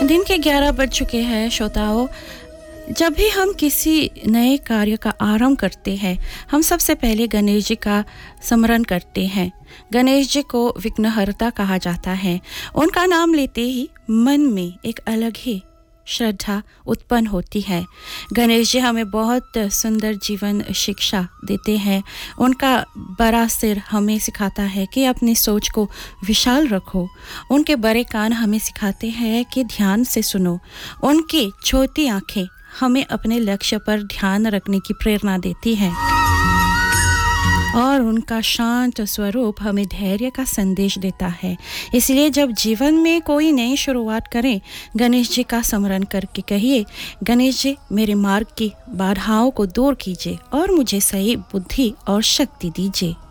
दिन के 11 बज चुके हैं श्रोताओं। जब भी हम किसी नए कार्य का आरंभ करते हैं, हम सबसे पहले गणेश जी का स्मरण करते हैं। गणेश जी को विघ्नहर्ता कहा जाता है। उनका नाम लेते ही मन में एक अलग ही श्रद्धा उत्पन्न होती है। गणेश जी हमें बहुत सुंदर जीवन शिक्षा देते हैं। उनका बड़ा सिर हमें सिखाता है कि अपनी सोच को विशाल रखो। उनके बड़े कान हमें सिखाते हैं कि ध्यान से सुनो। उनकी छोटी आंखें हमें अपने लक्ष्य पर ध्यान रखने की प्रेरणा देती हैं और उनका शांत स्वरूप हमें धैर्य का संदेश देता है। इसलिए जब जीवन में कोई नई शुरुआत करें, गणेश जी का स्मरण करके कहिए, गणेश जी मेरे मार्ग की बाधाओं को दूर कीजिए और मुझे सही बुद्धि और शक्ति दीजिए।